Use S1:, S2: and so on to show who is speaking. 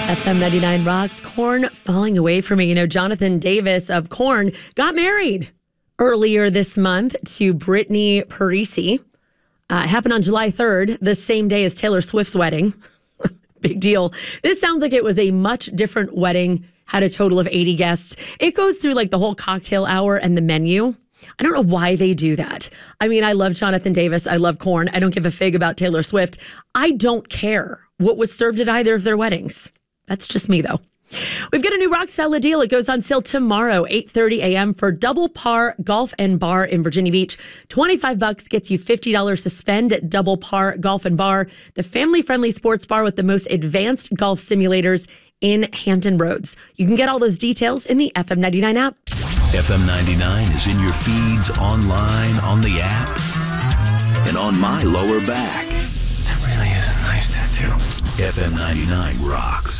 S1: FM 99 rocks. Korn falling away from me. You know, Jonathan Davis of Korn got married earlier this month to Brittany Parisi. It happened on July 3rd, the same day as Taylor Swift's wedding. Big deal. This sounds like it was a much different wedding, had a total of 80 guests. It goes through like the whole cocktail hour and the menu. I don't know why they do that. I mean, I love Jonathan Davis. I love Korn. I don't give a fig about Taylor Swift. I don't care what was served at either of their weddings. That's just me, though. We've got a new Rock Solid deal. It goes on sale tomorrow, 8:30 a.m. for Double Par Golf and Bar in Virginia Beach. $25 gets you $50 to spend at Double Par Golf and Bar, the family-friendly sports bar with the most advanced golf simulators in Hampton Roads. You can get all those details in the FM 99 app.
S2: FM 99 is in your feeds, online, on the app, and on my lower back.
S3: That really is a nice tattoo.
S2: FM 99 rocks.